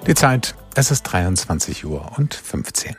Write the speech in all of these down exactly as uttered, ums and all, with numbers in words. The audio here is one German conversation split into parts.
Die Zeit, es ist dreiundzwanzig Uhr und fünfzehn.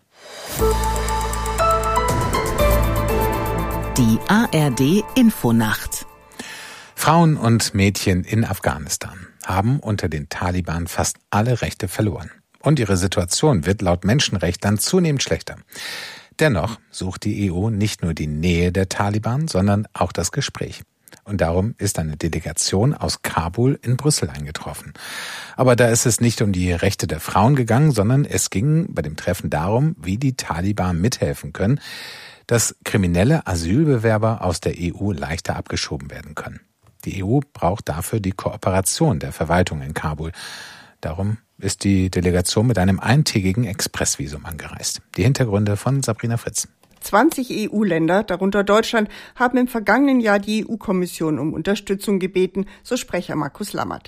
Die A R D-Infonacht. Frauen und Mädchen in Afghanistan haben unter den Taliban fast alle Rechte verloren. Und ihre Situation wird laut Menschenrechtlern zunehmend schlechter. Dennoch sucht die E U nicht nur die Nähe der Taliban, sondern auch das Gespräch. Und darum ist eine Delegation aus Kabul in Brüssel eingetroffen. Aber da ist es nicht um die Rechte der Frauen gegangen, sondern es ging bei dem Treffen darum, wie die Taliban mithelfen können, dass kriminelle Asylbewerber aus der E U leichter abgeschoben werden können. Die E U braucht dafür die Kooperation der Verwaltung in Kabul. Darum ist die Delegation mit einem eintägigen Expressvisum angereist. Die Hintergründe von Sabrina Fritz. zwanzig E U-Länder, darunter Deutschland, haben im vergangenen Jahr die E U-Kommission um Unterstützung gebeten, so Sprecher Markus Lammert.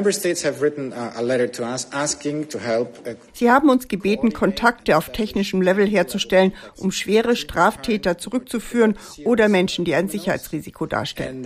Sie haben uns gebeten, Kontakte auf technischem Level herzustellen, um schwere Straftäter zurückzuführen oder Menschen, die ein Sicherheitsrisiko darstellen.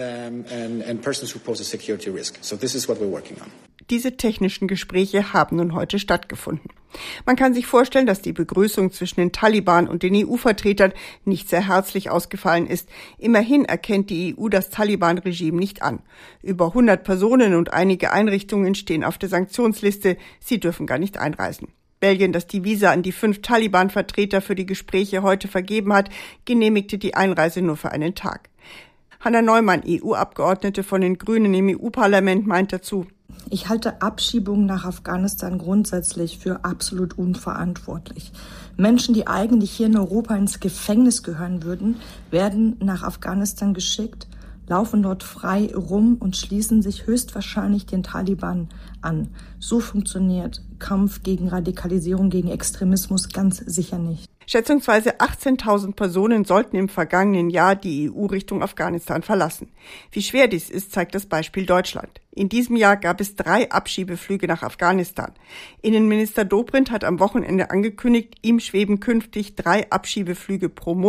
Diese technischen Gespräche haben nun heute stattgefunden. Man kann sich vorstellen, dass die Begrüßung zwischen den Taliban und den E U-Vertretern nicht sehr herzlich ausgefallen ist. Immerhin erkennt die E U das Taliban-Regime nicht an. Über hundert Personen und einige Einrichtungen stehen auf der Sanktionsliste. Sie dürfen gar nicht einreisen. Belgien, das die Visa an die fünf Taliban-Vertreter für die Gespräche heute vergeben hat, genehmigte die Einreise nur für einen Tag. Hanna Neumann, E U-Abgeordnete von den Grünen im E U-Parlament, meint dazu: Ich halte Abschiebungen nach Afghanistan grundsätzlich für absolut unverantwortlich. Menschen, die eigentlich hier in Europa ins Gefängnis gehören würden, werden nach Afghanistan geschickt, laufen dort frei rum und schließen sich höchstwahrscheinlich den Taliban an. So funktioniert Kampf gegen Radikalisierung, gegen Extremismus ganz sicher nicht. Schätzungsweise achtzehntausend Personen sollten im vergangenen Jahr die E U Richtung Afghanistan verlassen. Wie schwer dies ist, zeigt das Beispiel Deutschland. In diesem Jahr gab es drei Abschiebeflüge nach Afghanistan. Innenminister Dobrindt hat am Wochenende angekündigt, ihm schweben künftig drei Abschiebeflüge pro Monat